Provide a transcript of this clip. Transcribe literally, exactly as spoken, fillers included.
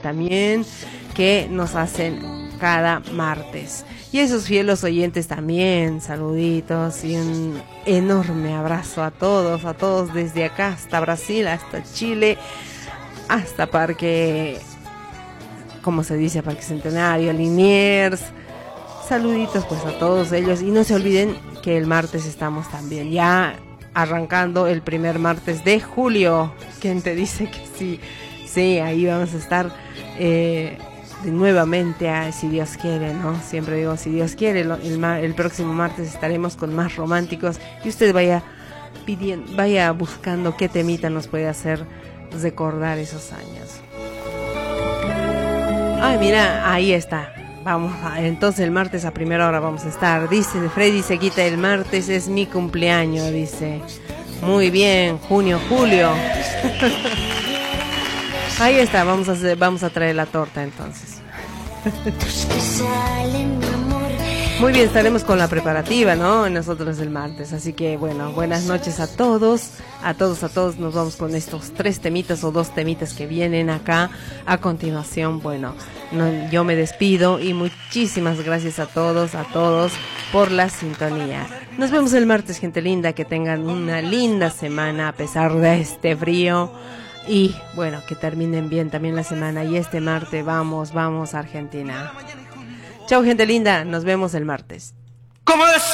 también que nos hacen cada martes. Y esos fieles oyentes también, saluditos y un enorme abrazo a todos, a todos desde acá hasta Brasil, hasta Chile, hasta Parque, como se dice, Parque Centenario, Liniers. Saluditos pues a todos ellos y no se olviden que el martes estamos también ya arrancando el primer martes de julio. ¿Quién te dice que sí? Sí, ahí vamos a estar eh, nuevamente, a, si Dios quiere, ¿no? Siempre digo, si Dios quiere, el, el, el próximo martes estaremos con más románticos y usted vaya pidiendo, vaya buscando qué temita nos puede hacer recordar esos años. Ay, mira, ahí está. Vamos, a, entonces el martes a primera hora vamos a estar. Dice Freddy se quita el martes, es mi cumpleaños, dice. Muy bien, junio, julio. Ahí está, vamos a hacer, vamos a traer la torta entonces. Muy bien, estaremos con la preparativa, ¿no? Nosotros el martes, así que bueno, buenas noches a todos, a todos, a todos. Nos vamos con estos tres temitas o dos temitas que vienen acá a continuación. Bueno, no, yo me despido y muchísimas gracias a todos, a todos por la sintonía. Nos vemos el martes, gente linda, que tengan una linda semana a pesar de este frío. Y bueno, que terminen bien también la semana. Y este martes vamos, vamos a Argentina. Chao, gente linda, nos vemos el martes. ¿Cómo es?